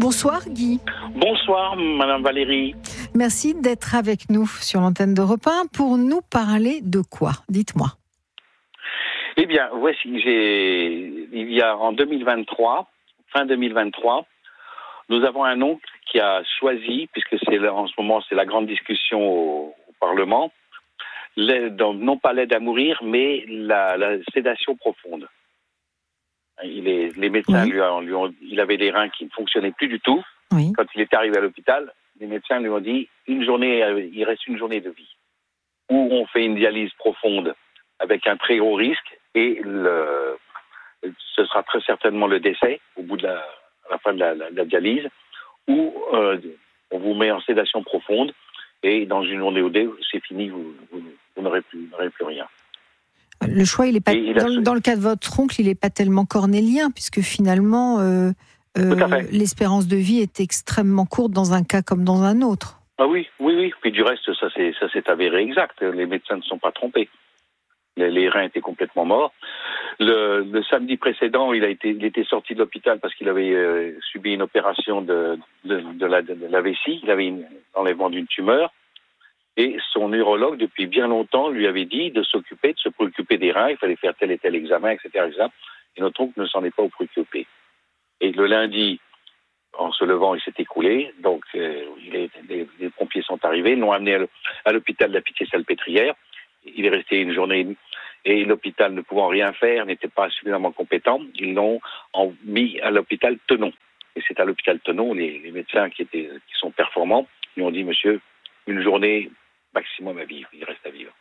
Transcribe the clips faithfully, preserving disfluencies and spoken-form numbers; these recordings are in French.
Bonsoir Guy. Bonsoir Madame Valérie. Merci d'être avec nous sur l'antenne d'Europe un pour nous parler de quoi ? Dites-moi. Eh bien, voici, j'ai, il y a en deux mille vingt-trois, fin deux mille vingt-trois, nous avons un oncle qui a choisi, puisque c'est en ce moment c'est la grande discussion au, au Parlement, l'aide, non pas l'aide à mourir, mais la, la sédation profonde. Il est, les médecins oui. lui ont, lui ont, il avait des reins qui ne fonctionnaient plus du tout. Oui. Quand il est arrivé à l'hôpital, les médecins lui ont dit une journée, il reste une journée de vie. Ou on fait une dialyse profonde avec un très gros risque et le, ce sera très certainement le décès au bout de la, à la fin de la, la, la dialyse, ou euh, on vous met en sédation profonde et dans une journée ou deux, c'est fini, vous, vous, vous n'aurez plus, vous n'aurez plus rien. Le choix, il est pas il dans, a... dans le cas de votre oncle, il n'est pas tellement cornélien, puisque finalement, euh, euh, l'espérance de vie est extrêmement courte dans un cas comme dans un autre. Ah oui, oui, oui. Puis du reste, ça c'est, ça c'est avéré exact. Les médecins ne sont pas trompés. Les, les reins étaient complètement morts. Le, le samedi précédent, il a été, il était sorti de l'hôpital parce qu'il avait euh, subi une opération de, de, de, la, de la vessie. Il avait une, l'enlèvement d'une tumeur. Et son urologue, depuis bien longtemps, lui avait dit de s'occuper, de se préoccuper des reins. Il fallait faire tel et tel examen, et cetera, et cetera. Et notre oncle ne s'en est pas préoccupé. Et le lundi, en se levant, il s'est écoulé. Donc, euh, il est, les, les pompiers sont arrivés, l'ont amené à, à l'hôpital de la Pitié-Salpêtrière. Il est resté une journée et demie. Et l'hôpital, ne pouvant rien faire, n'était pas suffisamment compétent. Ils l'ont en, mis à l'hôpital Tenon. Et c'est à l'hôpital Tenon, les, les médecins qui, étaient, qui sont performants, lui ont dit, monsieur, une journée maximum à vivre, il reste à vivre.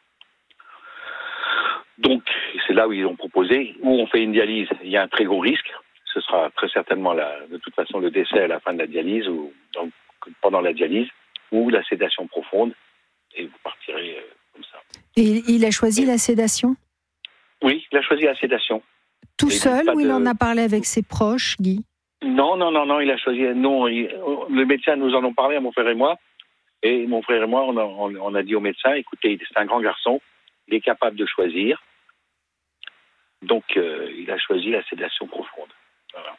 Donc, c'est là où ils ont proposé, où on fait une dialyse, il y a un très gros risque, ce sera très certainement la, de toute façon le décès à la fin de la dialyse, ou donc, pendant la dialyse, ou la sédation profonde, et vous partirez euh, comme ça. Et il a choisi et... la sédation ? Oui, il a choisi la sédation. Tout et seul, ou de... il en a parlé avec ses proches, Guy ? Non, non, non, non, il a choisi, non, il... les médecins nous en ont parlé, à mon frère et moi. Et mon frère et moi, on a, on a dit au médecin, écoutez, c'est un grand garçon, il est capable de choisir. Donc, euh, il a choisi la sédation profonde. Voilà.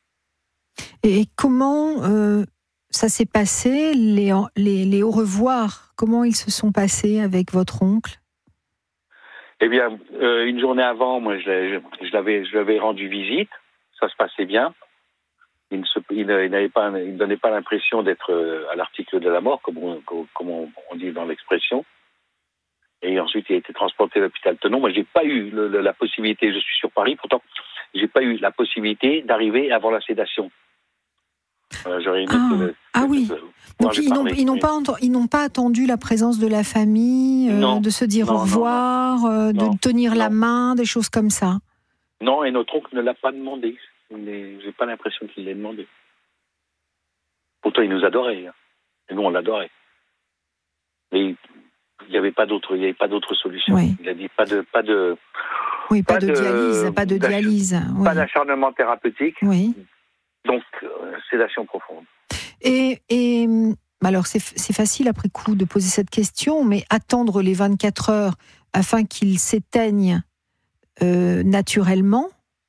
Et comment euh, ça s'est passé, les, les, les au revoir, comment ils se sont passés avec votre oncle ? Eh bien, euh, une journée avant, moi, je, je, l'avais, je l'avais rendu visite, ça se passait bien. Il ne, se, il, il n'avait pas, il ne donnait pas l'impression d'être à l'article de la mort, comme on, comme on, on dit dans l'expression. Et ensuite, il a été transporté à l'hôpital Tenon. Moi, j'ai pas eu le, le, la possibilité, je suis sur Paris, pourtant, j'ai pas eu la possibilité d'arriver avant la sédation. Euh, j'aurais aimé ah, que, ah que, oui. que, Donc, ils n'ont, ils, n'ont pas, ils n'ont pas attendu la présence de la famille, euh, de se dire non, au revoir, non, non. Euh, de non, tenir non. la main, des choses comme ça. Non, et notre oncle ne l'a pas demandé. Mais j'ai pas l'impression qu'il l'ait demandé. Pourtant, il nous adorait. Hein. Et nous, on l'adorait. Mais il n'y avait pas d'autre, il y avait pas d'autre solution. Oui. Il a dit pas de, pas de. Oui, pas, pas de, de dialyse, pas de dialyse. Oui. Pas d'acharnement thérapeutique. Oui. Donc, euh, sédation profonde. Et, et alors, c'est, c'est facile après coup de poser cette question, mais attendre les vingt-quatre heures afin qu'il s'éteigne euh, naturellement,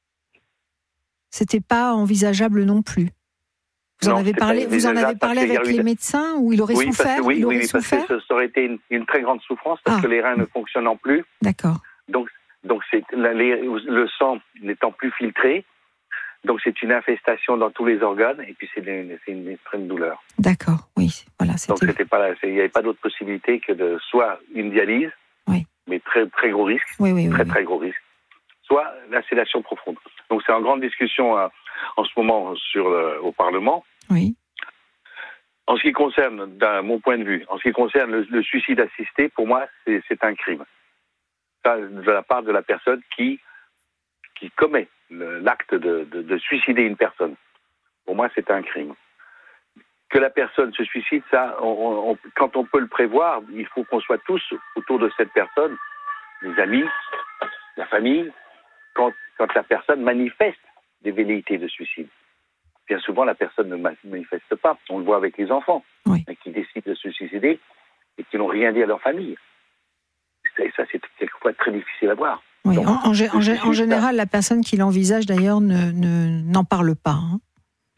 c'était pas envisageable non plus. Vous non, en avez parlé, vous en avez parlé avec les médecins où il aurait oui, souffert. Parce que, oui, il aurait oui, souffert parce que ça aurait été une, une très grande souffrance parce ah. que les reins ne fonctionnant plus. D'accord. Donc, donc c'est la, les, le sang n'étant plus filtré, donc c'est une infestation dans tous les organes et puis c'est une, c'est une extrême douleur. D'accord, oui, voilà. C'était... Donc c'était pas, il n'y avait pas d'autre possibilité que de soit une dialyse, oui. mais très très gros risque, oui, oui, très oui, très gros risque, soit la sédation profonde. Donc c'est en grande discussion euh, en ce moment sur euh, au Parlement. Oui. En ce qui concerne, d'un mon point de vue, en ce qui concerne le, le suicide assisté, pour moi, c'est, c'est un crime. Ça, de la part de la personne qui qui commet le, l'acte de, de, de suicider une personne. Pour moi, c'est un crime. Que la personne se suicide, ça, on, on, quand on peut le prévoir, il faut qu'on soit tous autour de cette personne, les amis, la famille, quand, quand la personne manifeste des velléités de suicide. Bien souvent, la personne ne manifeste pas. On le voit avec les enfants, oui. qui décident de se suicider et qui n'ont rien dit à leur famille. Et ça, c'est quelquefois très difficile à voir. Oui, Donc, en, en, en, en général, la personne qui l'envisage, d'ailleurs, ne, ne, n'en parle pas. Hein.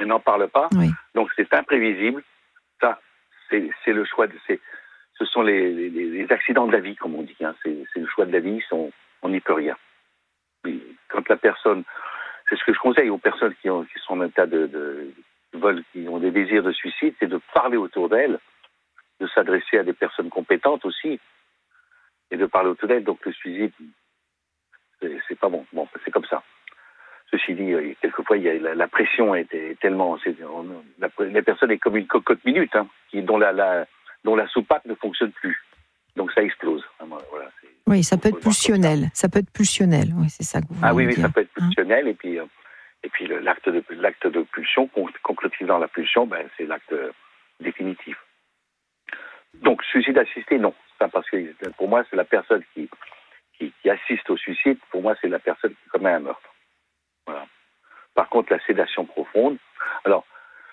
mais n'en parle pas. Oui. Donc c'est imprévisible. Ça, c'est, c'est le choix de, c'est, ce sont les, les, les accidents de la vie, comme on dit. Hein. C'est, c'est le choix de la vie, on n'y peut rien. Mais quand la personne, c'est ce que je conseille aux personnes qui, ont, qui sont en état de, de, de vol, qui ont des désirs de suicide, c'est de parler autour d'elles, de s'adresser à des personnes compétentes aussi, et de parler autour d'elles. Donc le suicide, c'est, c'est pas bon. Bon, c'est comme ça. Ceci dit, quelquefois, il y a, la, la pression est, est tellement... C'est, on, la, la personne est comme une cocotte minute, hein, qui, dont, la, la, dont la soupape ne fonctionne plus. Donc ça explose. Voilà, c'est, oui, ça peut être pulsionnel. Ça. ça peut être pulsionnel, oui, c'est ça que vous Ah oui, oui, dire. ça peut être pulsionnel. Hein? Et puis, euh, et puis le, l'acte, de, l'acte de pulsion, concrétisant la pulsion, ben, c'est l'acte définitif. Donc, suicide assisté, non. Ça, parce que pour moi, c'est la personne qui, qui, qui assiste au suicide. Pour moi, c'est la personne qui commet un meurtre. Voilà. Par contre, la sédation profonde, alors,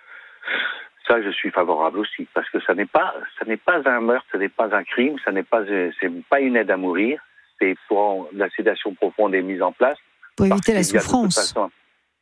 ça, je suis favorable aussi, parce que ça n'est pas, ça n'est pas un meurtre, ça n'est pas un crime, ça n'est pas, c'est pas une aide à mourir. C'est pour la sédation profonde est mise en place pour éviter la souffrance. Façon... Comment ?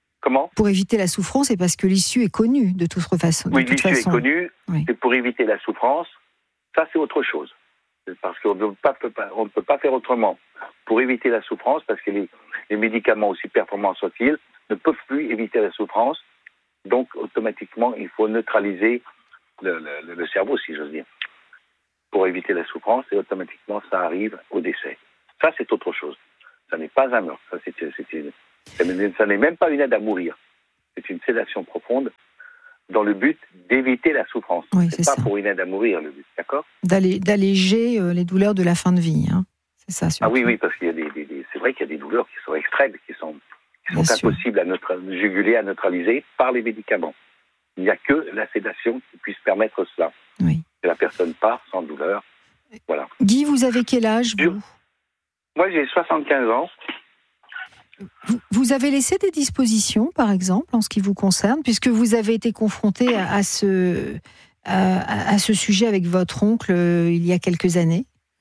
Pour éviter la souffrance, et parce que l'issue est connue de toute façon. De oui, toute l'issue façon. est connue. Oui. C'est pour éviter la souffrance. Ça, c'est autre chose. Parce qu'on ne peut pas, on ne peut pas faire autrement. Pour éviter la souffrance, parce que les, les médicaments, aussi performants soient-ils, ne peuvent plus éviter la souffrance. Donc, automatiquement, il faut neutraliser le, le, le cerveau, si j'ose dire, pour éviter la souffrance, et automatiquement, ça arrive au décès. Ça, c'est autre chose. Ça n'est pas un meurtre. Ça, c'est, c'est une, ça n'est même pas une aide à mourir. C'est une sédation profonde dans le but d'éviter la souffrance. Oui, c'est, c'est pas ça. Pour une aide à mourir, le but, d'accord ? D'allé, d'alléger euh, les douleurs de la fin de vie. Hein. C'est ça, surtout. Ah oui, oui, parce qu'il y a des, des, des c'est vrai qu'il y a des douleurs qui sont extrêmes, qui sont, qui sont impossibles à neutra- juguler, à neutraliser par les médicaments. Il n'y a que la sédation qui puisse permettre cela. Oui. Que la personne part sans douleur. Voilà. Guy, vous avez quel âge, vous ? Moi, j'ai soixante-quinze ans. Vous, vous avez laissé des dispositions, par exemple, en ce qui vous concerne, puisque vous avez été confronté à, à, ce, à, à ce sujet avec votre oncle euh, il y a quelques années ?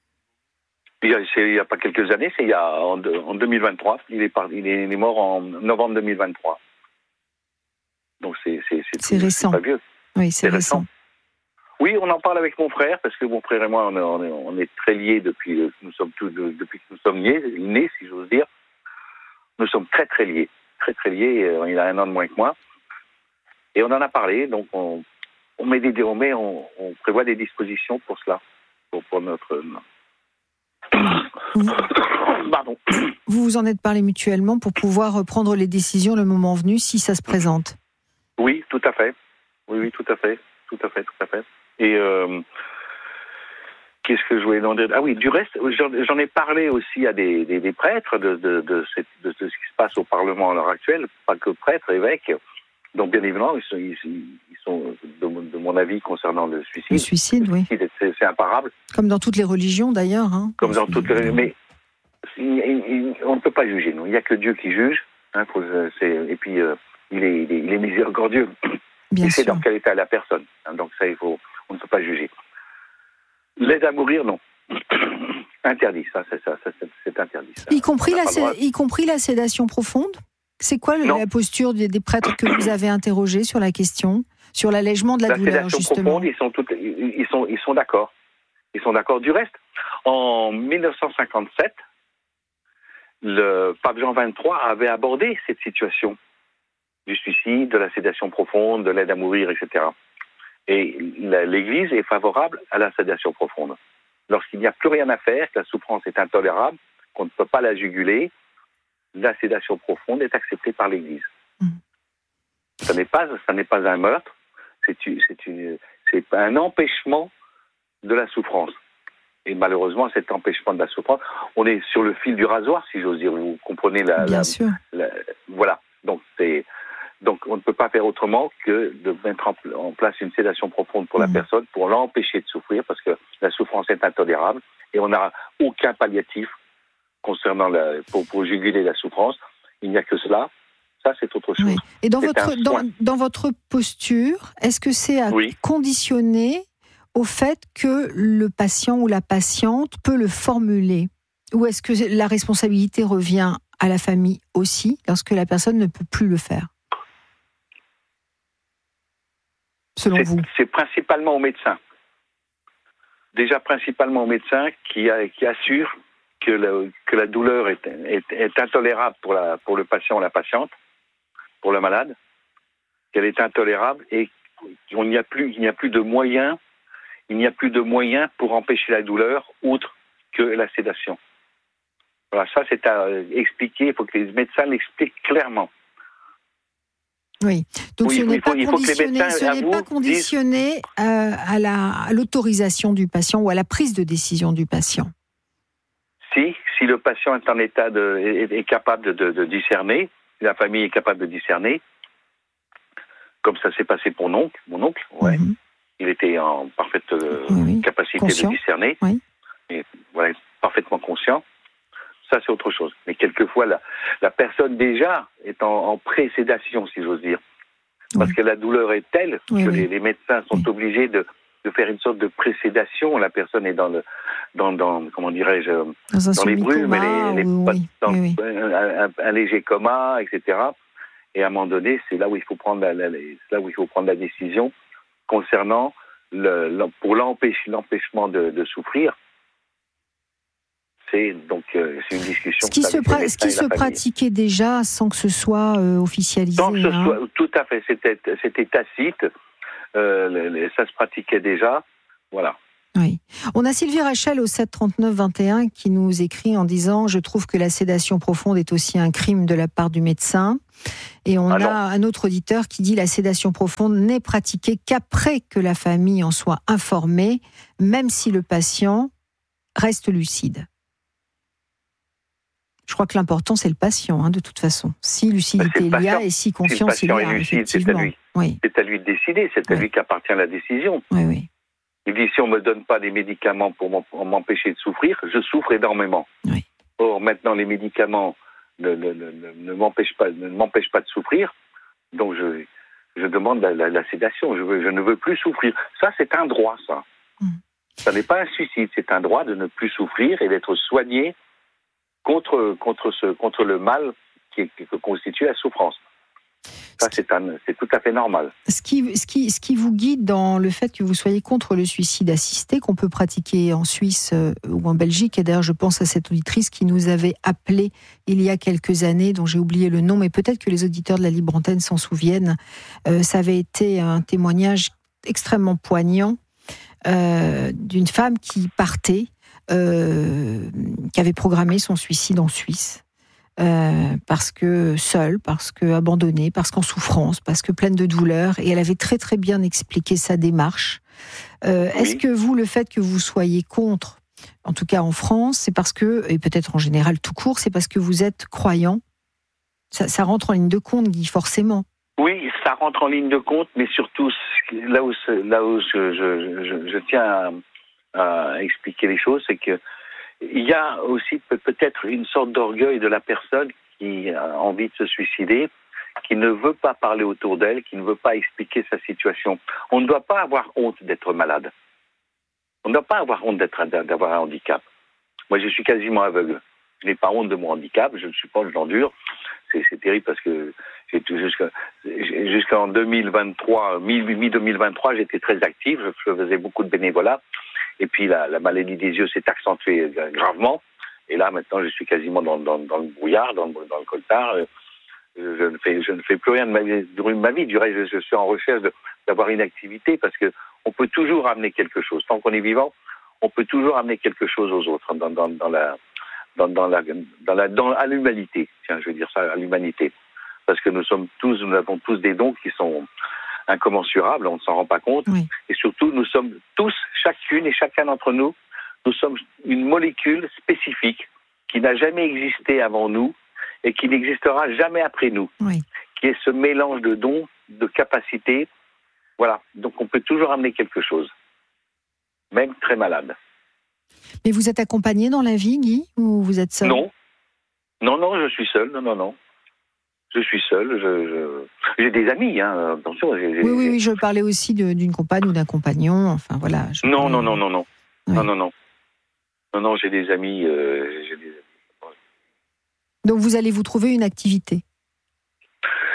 Il n'y a, a pas quelques années, c'est il y a, en, en deux mille vingt-trois. Il est, par, il est mort en novembre deux mille vingt-trois. Donc c'est, c'est, c'est, c'est tout, récent. C'est pas vieux. Oui, c'est, c'est récent. récent. Oui, on en parle avec mon frère, parce que mon frère et moi, on est, on est, on est très liés depuis, nous sommes tous, depuis que nous sommes nés, nés, si j'ose dire. Nous sommes très, très liés. Très, très liés. Il a un an de moins que moi. Et on en a parlé, donc on, on, met des, on, met, on, on prévoit des dispositions pour cela, pour, pour notre... Vous, Pardon. Vous vous en êtes parlé mutuellement pour pouvoir prendre les décisions le moment venu, si ça se présente. Oui, tout à fait. Oui, oui, tout à fait. Tout à fait, tout à fait. Et euh, qu'est-ce que je voulais demander ? Ah oui, du reste, j'en, j'en ai parlé aussi à des, des, des prêtres de, de, de, cette, de, de ce qui se passe au Parlement à l'heure actuelle, pas que prêtres, évêques. Donc, bien évidemment, ils sont, ils, ils sont de, de mon avis concernant le suicide. Le suicide, oui. C'est, c'est imparable. Comme dans toutes les religions, d'ailleurs. Hein. Comme dans toutes les... Mais il, il, on ne peut pas juger, nous. Il n'y a que Dieu qui juge. Hein, faut, c'est, et puis, euh, il, est, il, est, il est miséricordieux. Bien il sait sûr. dans quel état est la personne. Hein, donc, ça, il faut, on ne peut pas juger. L'aide à mourir, non. Interdit, ça, c'est, ça, ça, c'est, c'est interdit. Ça. Y compris, la, y compris la sédation profonde ? C'est quoi le, la posture des, des prêtres que vous avez interrogés sur la question, sur l'allègement de la, la douleur, justement ? Profonde, ils sont, toutes, ils, sont, ils sont d'accord. Ils sont d'accord. Du reste, en dix-neuf cent cinquante-sept, le pape Jean vingt-trois avait abordé cette situation du suicide, de la sédation profonde, de l'aide à mourir, et cetera. Et la, l'Église est favorable à la sédation profonde. Lorsqu'il n'y a plus rien à faire, que la souffrance est intolérable, qu'on ne peut pas la juguler, la sédation profonde est acceptée par l'Église. Mmh. Ça n'est pas, ça n'est pas un meurtre, c'est, une, c'est, une, c'est un empêchement de la souffrance. Et malheureusement, cet empêchement de la souffrance, on est sur le fil du rasoir, si j'ose dire. Vous comprenez la... Bien la, sûr. La, voilà. Donc, c'est, donc, on ne peut pas faire autrement que de mettre en, en place une sédation profonde pour mmh. la personne, pour l'empêcher de souffrir, parce que la souffrance est intolérable, et on n'a aucun palliatif concernant la, pour, pour juguler la souffrance. Il n'y a que cela. Ça, c'est autre chose. Oui. Et dans votre, dans, dans votre posture, est-ce que c'est à oui. conditionner au fait que le patient ou la patiente peut le formuler ? Ou est-ce que la responsabilité revient à la famille aussi, lorsque la personne ne peut plus le faire ? selon c'est, vous? C'est principalement aux médecins. Déjà principalement aux médecins qui, a, qui assurent que, le, que la douleur est, est, est intolérable pour, la, pour le patient ou la patiente, pour le malade, qu'elle est intolérable et qu'il n'y a plus, il n'y a plus de moyens, il n'y a plus de moyens pour empêcher la douleur outre que la sédation. Voilà, ça c'est à expliquer, il faut que les médecins l'expliquent clairement. Oui, donc oui, ce n'est faut, pas conditionné, ce n'est pas conditionné disent... à, la, à l'autorisation du patient ou à la prise de décision du patient. Si, si le patient est en état de, est, est capable de, de, de discerner, la famille est capable de discerner, comme ça s'est passé pour mon oncle, mon oncle, ouais. Mm-hmm. Il était en parfaite euh, oui, oui. capacité conscient. de discerner, oui. et, ouais, parfaitement conscient. Ça, c'est autre chose. Mais quelquefois, la, la personne déjà est en, en pré-sédation, si j'ose dire. Parce oui. que la douleur est telle oui, que oui. Les, les médecins sont oui. obligés de, de faire une sorte de pré-sédation. La personne est dans le, dans, dans comment dirais-je, dans, dans les brumes, coma, les, les, oui, dans oui, oui. Un, un, un léger coma, et cetera. Et à un moment donné, c'est là où il faut prendre la, la, c'est là où il faut prendre la décision concernant le, le pour l'empêche, l'empêchement de, de souffrir. C'est donc euh, c'est une discussion. Ce qui se, pra- ce qui se pratiquait déjà sans que ce soit euh, officialisé. Sans que ce hein. soit, tout à fait, c'était, c'était tacite. Euh, les, les, ça se pratiquait déjà. Voilà. Oui. On a Sylvie Rachel au sept trente-neuf vingt et un qui nous écrit en disant « Je trouve que la sédation profonde est aussi un crime de la part du médecin ». Et on ah a un autre auditeur qui dit « La sédation profonde n'est pratiquée qu'après que la famille en soit informée, même si le patient reste lucide ». Je crois que l'important, c'est le patient, hein, de toute façon. Si lucidité il y a et si conscience si il y a, lucide, effectivement. C'est à, lui. Oui. c'est à lui de décider, c'est à oui. lui qu'appartient la décision. Oui, oui. Il dit, si on ne me donne pas des médicaments pour m'empêcher de souffrir, je souffre énormément. Oui. Or, maintenant, les médicaments ne, ne, ne, ne, m'empêchent pas, ne m'empêchent pas de souffrir, donc je, je demande la, la, la sédation, je, veux, je ne veux plus souffrir. Ça, c'est un droit, ça. Mm. Ça n'est pas un suicide, c'est un droit de ne plus souffrir et d'être soigné contre, contre, ce, contre le mal qui, qui, qui constitue la souffrance. Ça, c'est, un, c'est tout à fait normal. Ce qui, ce, qui, ce qui vous guide dans le fait que vous soyez contre le suicide assisté, qu'on peut pratiquer en Suisse euh, ou en Belgique, et d'ailleurs je pense à cette auditrice qui nous avait appelé il y a quelques années, dont j'ai oublié le nom, mais peut-être que les auditeurs de la Libre Antenne s'en souviennent. Euh, ça avait été un témoignage extrêmement poignant euh, d'une femme qui partait, euh, qui avait programmé son suicide en Suisse. Euh, parce que seule, parce que abandonnée, parce qu'en souffrance, parce que pleine de douleur, et elle avait très très bien expliqué sa démarche. Euh, oui. Est-ce que vous, le fait que vous soyez contre, en tout cas en France, c'est parce que, et peut-être en général tout court, c'est parce que vous êtes croyant? Ça, ça rentre en ligne de compte, Guy, forcément. Oui, ça rentre en ligne de compte, mais surtout, là où, là où je, je, je, je tiens à, à expliquer les choses, c'est que il y a aussi peut-être une sorte d'orgueil de la personne qui a envie de se suicider, qui ne veut pas parler autour d'elle, qui ne veut pas expliquer sa situation. On ne doit pas avoir honte d'être malade. On ne doit pas avoir honte d'être, d'avoir un handicap. Moi, je suis quasiment aveugle. Je n'ai pas honte de mon handicap, je ne suis pas, je l'endure. C'est, c'est terrible parce que j'ai tout, jusqu'à, jusqu'en deux mille vingt-trois, mi-deux mille vingt-trois, j'étais très actif, je faisais beaucoup de bénévolat. Et puis la, la maladie des yeux s'est accentuée gravement. Et là, maintenant, je suis quasiment dans, dans, dans le brouillard, dans, dans le coltard. Je ne fais, je ne fais plus rien de ma vie. De ma vie. Du reste, je, je suis en recherche de, d'avoir une activité parce que on peut toujours amener quelque chose. Tant qu'on est vivant, on peut toujours amener quelque chose aux autres dans, dans, dans la, dans, dans la, dans la, dans, à l'humanité. Tiens, je veux dire ça, à l'humanité. Parce que nous sommes tous, nous avons tous des dons qui sont incommensurables, on ne s'en rend pas compte. Oui. Et surtout, nous sommes tous, chacune et chacun d'entre nous, nous sommes une molécule spécifique qui n'a jamais existé avant nous et qui n'existera jamais après nous, oui. qui est ce mélange de dons, de capacités. Voilà, donc on peut toujours amener quelque chose, même très malade. Mais vous êtes accompagné dans la vie, Guy, ou vous êtes seul? Non, non, non, je suis seul, non, non, non. Je suis seul, je, je... j'ai des amis, hein, attention. J'ai, oui, oui, oui, je parlais aussi de, d'une compagne ou d'un compagnon, enfin voilà. Je non, parlais... non, non, non, non, oui. non, non, non, non, non, j'ai des amis, euh, j'ai des amis. Donc vous allez vous trouver une activité?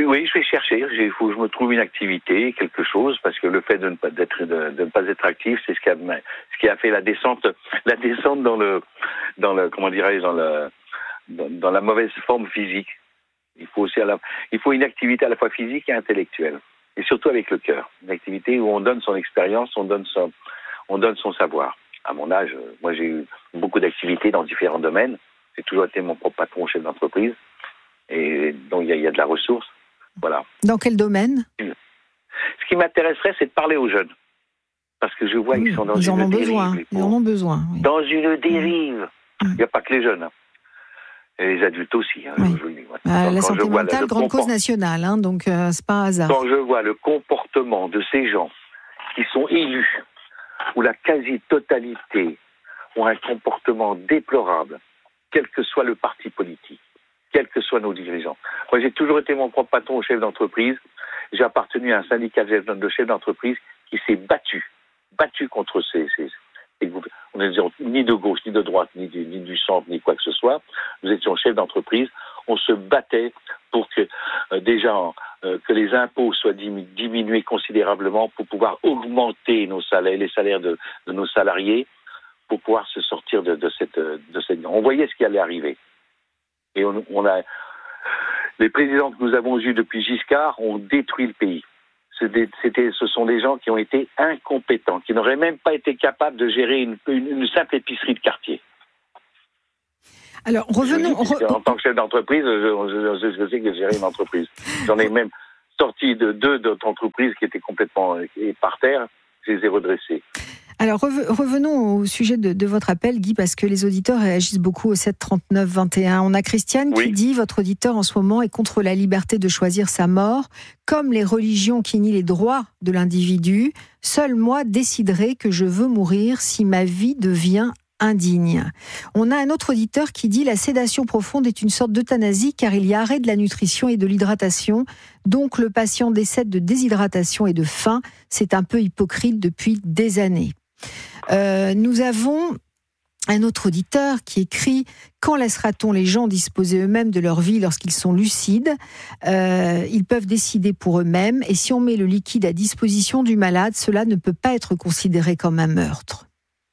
Oui, je vais chercher. Il faut que je me trouve une activité, quelque chose, parce que le fait de ne pas d'être de, de ne pas être actif, c'est ce qui a ce qui a fait la descente, la descente dans le dans le comment dirais-je dans le dans, dans la mauvaise forme physique. Il faut aussi à la, il faut une activité à la fois physique et intellectuelle, et surtout avec le cœur. Une activité où on donne son expérience, on donne son on donne son savoir. À mon âge, moi j'ai eu beaucoup d'activités dans différents domaines. J'ai toujours été mon propre patron, chef d'entreprise. Et donc, il y, y a de la ressource. Voilà. Dans quel domaine ? Ce qui m'intéresserait, c'est de parler aux jeunes. Parce que je vois oui, qu'ils sont dans ils une en ont dérive. Besoin. Ils en ont besoin. Oui. Dans une dérive. Il mmh. n'y a pas que les jeunes. Hein. Et les adultes aussi. Hein, oui. je vous le dis. Euh, la santé mentale, le, grande cause nationale. Hein, donc, euh, c'est pas un hasard. Quand je vois le comportement de ces gens qui sont élus, où la quasi-totalité ont un comportement déplorable, quel que soit le parti politique, quels que soient nos dirigeants. Moi, j'ai toujours été mon propre patron au chef d'entreprise. J'ai appartenu à un syndicat de chefs d'entreprise qui s'est battu, battu contre ces... ces, ces on n'est ni de gauche, ni de droite, ni du, ni du centre, ni quoi que ce soit. Nous étions chefs d'entreprise. On se battait pour que, euh, déjà, euh, que les impôts soient diminués considérablement pour pouvoir augmenter nos salaires, les salaires de, de nos salariés, pour pouvoir se sortir de, de cette... De cette... On voyait ce qui allait arriver. Et on, on a, les présidents que nous avons eus depuis Giscard ont détruit le pays. C'était, c'était, ce sont des gens qui ont été incompétents, qui n'auraient même pas été capables de gérer une, une, une simple épicerie de quartier. Alors, revenons... Dis, en tant que chef d'entreprise, je, je, je sais que j'ai géré une entreprise. J'en ai même sorti de deux d'autres entreprises qui étaient complètement par terre. Je les ai redressées. Alors revenons au sujet de, de votre appel, Guy, parce que les auditeurs réagissent beaucoup au sept trente-neuf vingt et un. On a Christiane oui. qui dit « Votre auditeur en ce moment est contre la liberté de choisir sa mort, comme les religions qui nient les droits de l'individu. Seul moi déciderai que je veux mourir si ma vie devient indigne. » On a un autre auditeur qui dit « La sédation profonde est une sorte d'euthanasie car il y a arrêt de la nutrition et de l'hydratation. Donc le patient décède de déshydratation et de faim. C'est un peu hypocrite depuis des années. » Euh, nous avons un autre auditeur qui écrit « Quand laissera-t-on les gens disposer eux-mêmes de leur vie lorsqu'ils sont lucides ? euh, Ils peuvent décider pour eux-mêmes et si on met le liquide à disposition du malade, cela ne peut pas être considéré comme un meurtre. »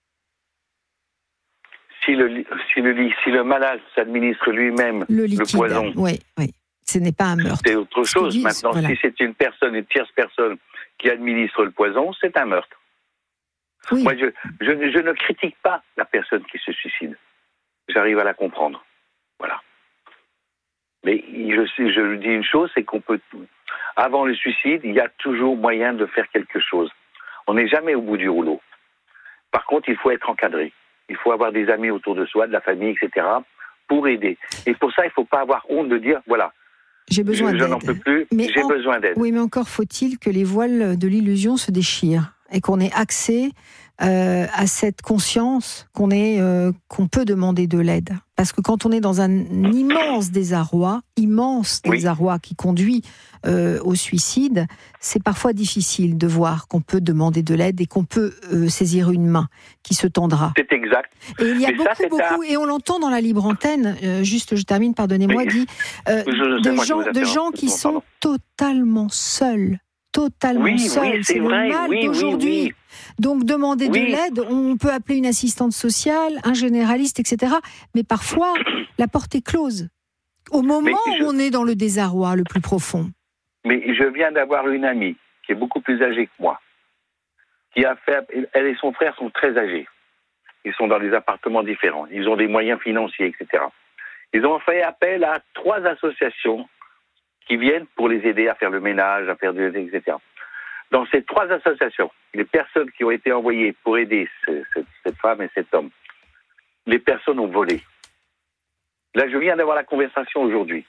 Si le, si, le, si le malade s'administre lui-même le, liquide, le poison, oui, oui, ce n'est pas un meurtre. C'est autre chose. Disent, Maintenant, voilà. si c'est une personne, une tierce personne qui administre le poison, c'est un meurtre. Oui. Moi, je, je, je ne critique pas la personne qui se suicide. J'arrive à la comprendre. Voilà. Mais je, je dis une chose, c'est qu'on peut... Avant le suicide, il y a toujours moyen de faire quelque chose. On n'est jamais au bout du rouleau. Par contre, il faut être encadré. Il faut avoir des amis autour de soi, de la famille, et cetera, pour aider. Et pour ça, il ne faut pas avoir honte de dire, voilà, j'ai besoin je, d'aide. Je n'en peux plus, mais j'ai en... besoin d'aide. Oui, mais encore faut-il que les voiles de l'illusion se déchirent et qu'on ait accès euh, à cette conscience qu'on est, euh, qu'on peut demander de l'aide. Parce que quand on est dans un immense désarroi, immense désarroi oui. qui conduit euh, au suicide, c'est parfois difficile de voir qu'on peut demander de l'aide et qu'on peut euh, saisir une main qui se tendra. C'est exact. Et il y a Mais beaucoup, ça, beaucoup, un... et on l'entend dans la libre antenne, euh, juste je termine, pardonnez-moi, Guy, euh, je, de, gens, de gens qui sont totalement seuls. totalement oui, seul. Oui, c'est, c'est le vrai, mal oui, d'aujourd'hui. Oui, oui. Donc, demander oui. de l'aide, on peut appeler une assistante sociale, un généraliste, et cetera. Mais parfois, la porte est close. Au moment je... où on est dans le désarroi le plus profond. Mais je viens d'avoir une amie qui est beaucoup plus âgée que moi. Qui a fait... Elle et son frère sont très âgés. Ils sont dans des appartements différents. Ils ont des moyens financiers, et cetera. Ils ont fait appel à trois associations qui viennent pour les aider à faire le ménage, à faire du, et cetera. Dans ces trois associations, les personnes qui ont été envoyées pour aider ce, ce, cette femme et cet homme, les personnes ont volé. Là, je viens d'avoir la conversation aujourd'hui.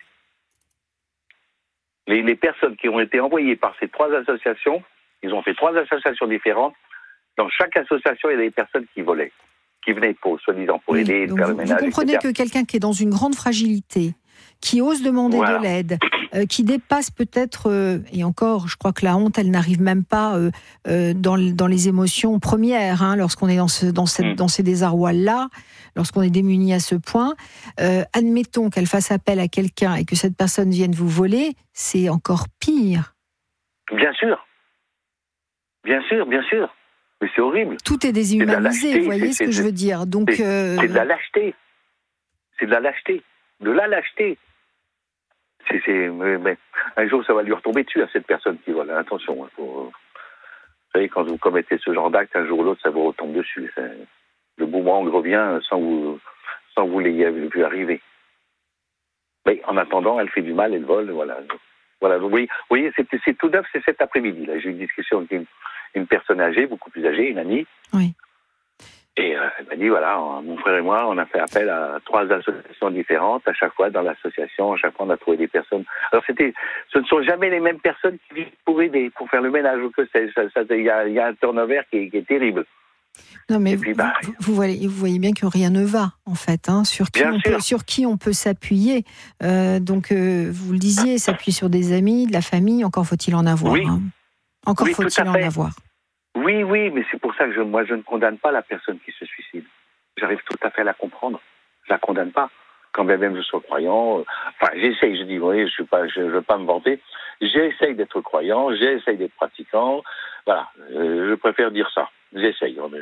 Les, les personnes qui ont été envoyées par ces trois associations, ils ont fait trois associations différentes. Dans chaque association, il y a des personnes qui volaient. qui venaient pour, soi-disant, pour oui, aider, donc faire vous, le ménage, vous comprenez et cetera. que quelqu'un qui est dans une grande fragilité, qui ose demander Voilà. de l'aide, euh, qui dépasse peut-être, euh, et encore, je crois que la honte, elle n'arrive même pas euh, euh, dans, dans les émotions premières, hein, lorsqu'on est dans, ce, dans, cette, Mm. dans ces désarrois-là, lorsqu'on est démuni à ce point. Euh, admettons qu'elle fasse appel à quelqu'un et que cette personne vienne vous voler, c'est encore pire. Bien sûr. Bien sûr, bien sûr. Mais c'est horrible. Tout est déshumanisé, lâcheté, vous voyez c'est- ce que c'est- je veux dire. Donc, C'est euh, c'est de la lâcheté. C'est de la lâcheté. De la lâcheté. C'est, c'est, mais, mais un jour, ça va lui retomber dessus à cette personne qui vole. Attention. Hein, faut, vous savez, quand vous commettez ce genre d'acte, un jour ou l'autre, ça vous retombe dessus. C'est, le boomerang revient sans vous, sans vous l'ayez vu arriver. Mais en attendant, elle fait du mal, elle vole. Voilà. Voilà. Vous voyez, vous voyez c'est, c'est tout neuf, c'est cet après-midi. Là, j'ai eu une discussion avec une, une personne âgée, beaucoup plus âgée, une amie. oui. Et euh, elle m'a dit, voilà, mon frère et moi, on a fait appel à trois associations différentes. À chaque fois, dans l'association, à chaque fois, on a trouvé des personnes. Alors, c'était, ce ne sont jamais les mêmes personnes qui viennent pour aider, pour faire le ménage ou que c'est. Ça, ça, il y a, il y a un turnover qui est, qui est terrible. Non, mais Et vous, puis, bah, vous, vous voyez, vous voyez bien que rien ne va, en fait, hein, sur, qui Bien on sûr. peut, sur qui on peut s'appuyer. Euh, donc, euh, vous le disiez, s'appuyer sur des amis, de la famille, encore faut-il en avoir. Oui. Hein. Encore Oui, tout faut-il à en fait. avoir. Oui, oui, mais c'est pour ça que je, moi, je ne condamne pas la personne qui se suicide. J'arrive tout à fait à la comprendre. Je la condamne pas. Quand bien même je sois croyant, euh, enfin, j'essaye, je dis, oui, je suis pas, je, je veux pas me vanter. J'essaye d'être croyant, j'essaye d'être pratiquant. Voilà, euh, je préfère dire ça. J'essaye. Mais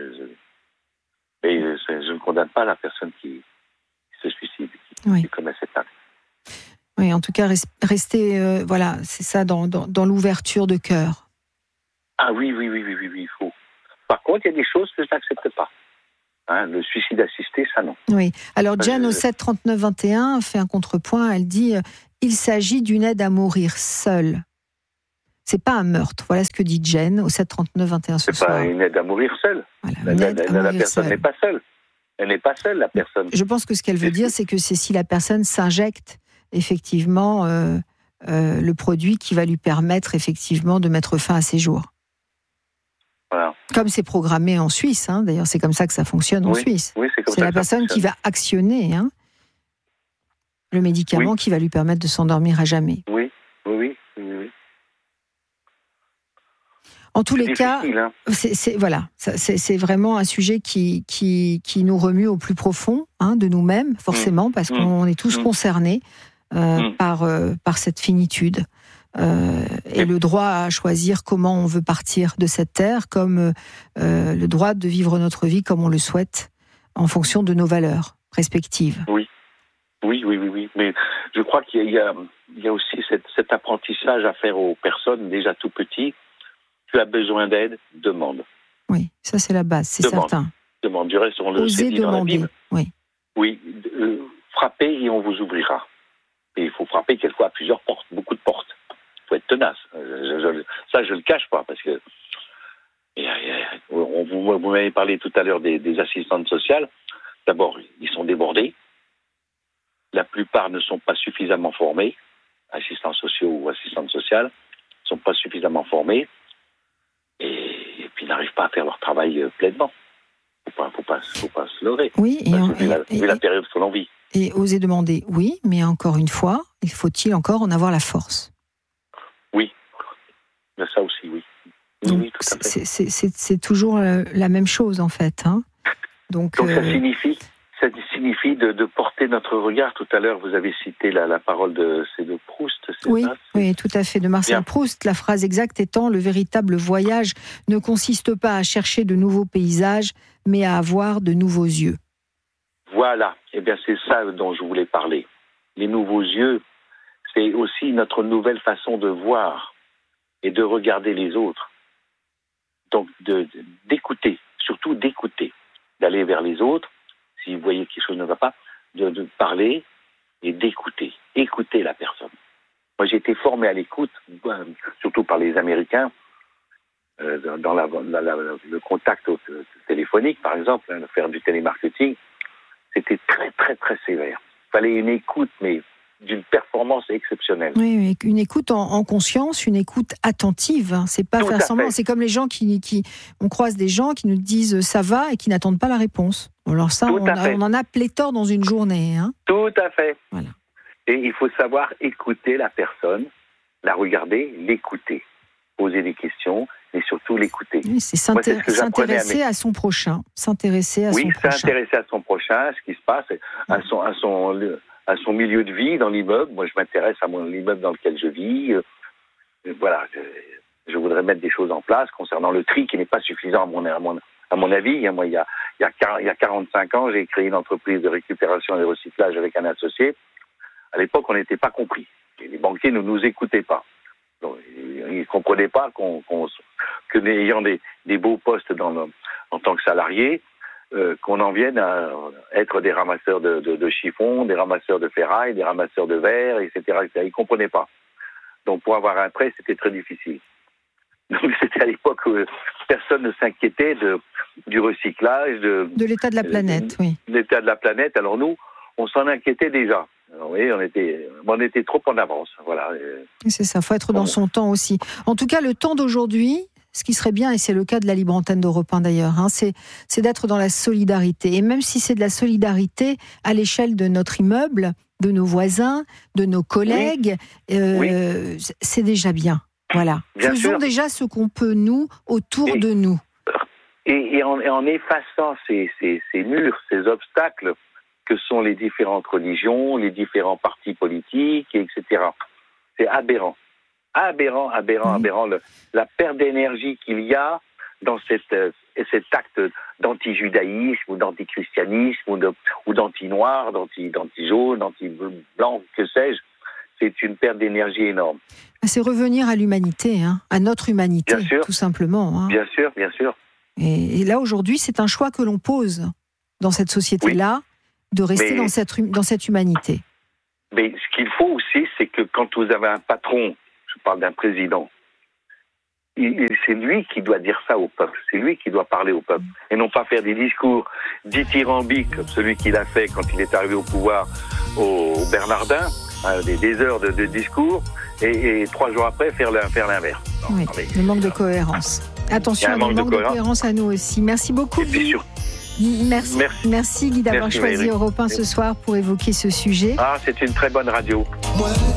euh, je ne condamne pas la personne qui, qui se suicide, qui, Oui. qui commet cet acte. Oui, en tout cas, rester, euh, voilà, c'est ça, dans, dans, dans l'ouverture de cœur. Ah oui, oui, oui, oui, oui, oui, il faut. Par contre, il y a des choses que je n'accepte pas. Hein, le suicide assisté, ça non. Oui. Alors, Jeanne, Euh, au sept trente-neuf vingt et un, fait un contrepoint. Elle dit euh, il s'agit d'une aide à mourir seule. C'est pas un meurtre. Voilà ce que dit Jeanne au sept trente-neuf vingt et un ce C'est soir. pas une aide à mourir seule. Voilà, La, une la, aide à la, la mourir personne seule. n'est pas seule. Elle n'est pas seule, la personne. Je pense que ce qu'elle veut dire, c'est que c'est si la personne s'injecte effectivement euh, euh, le produit qui va lui permettre effectivement de mettre fin à ses jours. Voilà. Comme c'est programmé en Suisse, hein, d'ailleurs c'est comme ça que ça fonctionne en Oui, Suisse. oui, c'est comme C'est ça la que ça personne qui fonctionne. va actionner hein, le médicament Oui. qui va lui permettre de s'endormir à jamais. Oui, oui, oui, oui, oui. En tous C'est les cas, difficile, hein. c'est, c'est, voilà, ça, c'est, c'est vraiment un sujet qui, qui, qui nous remue au plus profond hein, de nous-mêmes, forcément, parce Mmh. qu'on est tous Mmh. concernés euh, Mmh. par, euh, par cette finitude. Euh, et Et- le droit à choisir comment on veut partir de cette terre, comme euh, le droit de vivre notre vie comme on le souhaite, en fonction de nos valeurs respectives. Oui, oui, oui, oui, oui. Mais je crois qu'il y a, il y a, il y a aussi cette, cet apprentissage à faire aux personnes déjà tout petits. Tu as besoin d'aide, demande. Oui, ça c'est la base, c'est Demande. certain. Demande. Du reste, on le sait Oser dit dans la demander, Bible. oui. Oui, euh, frappez et on vous ouvrira. Et il faut frapper quelquefois à plusieurs portes, beaucoup de portes. Il faut être tenace. Je, je, ça, je le cache pas, parce que et, et, on, vous, vous m'avez parlé tout à l'heure des, des assistantes sociales. D'abord, ils sont débordés. La plupart ne sont pas suffisamment formés. Assistants sociaux ou assistantes sociales ne sont pas suffisamment formés. Et, et puis, ils n'arrivent pas à faire leur travail euh, pleinement. Il ne faut pas, faut pas, faut pas se leurrer. Oui, et, Parce on- que vu, la, et- vu la période que l'on vit. Et oser demander, oui, mais encore une fois, il faut-il encore en avoir la force. Oui, mais ça aussi, oui. Oui, Donc, oui, tout à fait. c'est, c'est, c'est, c'est toujours euh, la même chose, en fait. Hein. Donc, Donc, ça euh, signifie, ça signifie de, de porter notre regard. Tout à l'heure, vous avez cité la, la parole de, c'est de Proust, c'est oui, ça c'est... oui, tout à fait, de Marcel Bien. Proust. La phrase exacte étant « Le véritable voyage ne consiste pas à chercher de nouveaux paysages, mais à avoir de nouveaux yeux. » Voilà, eh bien, c'est ça dont je voulais parler. Les nouveaux yeux, c'est aussi notre nouvelle façon de voir et de regarder les autres. Donc, de, de- d'écouter, surtout d'écouter, d'aller vers les autres, si vous voyez que quelque chose ne va pas, de, de parler et d'écouter, écouter la personne. Moi, j'ai été formé à l'écoute, euh, surtout par les Américains, euh, dans la, la- la- le contact au- téléphonique, par exemple, hein, faire du télémarketing. C'était très, très, très sévère. Il fallait une écoute, mais d'une performance exceptionnelle. Oui, oui, une écoute en, en conscience, une écoute attentive. Hein. C'est pas Tout faire à semblant. fait. C'est comme les gens qui, qui, on croise des gens qui nous disent ça va et qui n'attendent pas la réponse. Alors ça, Tout on, à a- fait. on en a pléthore dans une journée. Hein. Tout à fait. Voilà. Et il faut savoir écouter la personne, la regarder, l'écouter, poser des questions, mais surtout l'écouter. Oui, c'est Moi, c'est s'intér- ce que j'apprenais à s'intéresser mes- à son prochain, s'intéresser à Oui, son prochain. s'intéresser à son prochain, à ce qui se passe, à son, à son, à son milieu de vie dans l'immeuble. Moi, je m'intéresse à mon l'immeuble dans lequel je vis. Euh, Voilà, je, je voudrais mettre des choses en place concernant le tri qui n'est pas suffisant à mon, à mon, à mon avis. Moi, il y a, il y a, quar- il y a quarante-cinq ans, j'ai créé une entreprise de récupération et de recyclage avec un associé. À l'époque, on n'était pas compris. Et les banquiers ne nous écoutaient pas. Donc, ils ne comprenaient pas qu'on, qu'on, que n'ayant des, des beaux postes dans le, en tant que salariés, euh, qu'on en vienne à être des ramasseurs de, de, de chiffons, des ramasseurs de ferraille, des ramasseurs de verre, et cetera, et cetera. Ils ne comprenaient pas. Donc pour avoir un prêt, c'était très difficile. Donc c'était à l'époque où personne ne s'inquiétait de, du recyclage, de, De l'état de la planète, oui. de l'état de la planète. Alors nous, on s'en inquiétait déjà. Alors, oui, on était, on était trop en avance. Voilà. C'est ça, il faut être dans son temps aussi. En tout cas, le temps d'aujourd'hui, ce qui serait bien, et c'est le cas de la Libre Antenne d'Europe un d'ailleurs, hein, c'est, c'est d'être dans la solidarité. Et même si c'est de la solidarité à l'échelle de notre immeuble, de nos voisins, de nos collègues, oui. Euh, oui. c'est déjà bien. Voilà. Bien Faisons sûr. déjà ce qu'on peut, nous, autour et, de nous. Et, et, en, et en effaçant ces, ces, ces murs, ces obstacles que sont les différentes religions, les différents partis politiques, et cetera. C'est aberrant. Aberrant, aberrant, oui. aberrant. Le, la perte d'énergie qu'il y a dans cette, euh, cet acte d'anti-judaïsme ou d'anti-christianisme ou, de, ou d'anti-noir, d'anti, d'anti-jaune, d'anti-blanc, que sais-je, c'est une perte d'énergie énorme. C'est revenir à l'humanité, hein, à notre humanité, bien sûr. Tout simplement. Hein. Bien sûr, bien sûr. Et, et là, aujourd'hui, c'est un choix que l'on pose dans cette société-là, oui. de rester mais, dans, cette, dans cette humanité. Mais ce qu'il faut aussi, c'est que quand vous avez un patron, je parle d'un président, il, c'est lui qui doit dire ça au peuple, c'est lui qui doit parler au peuple, et non pas faire des discours dithyrambiques comme celui qu'il a fait quand il est arrivé au pouvoir au, au Bernardin, hein, des, des heures de, de discours, et, et trois jours après faire, faire l'inverse. Non, oui, mais, le manque de cohérence. Attention, il y a un manque, de, manque de, cohérence. de cohérence à nous aussi. Merci beaucoup. Et puis sur... Merci. Merci. Merci Guy d'avoir Merci, choisi Valérie. Europe un ce soir pour évoquer ce sujet. Ah, c'est une très bonne radio. Ouais.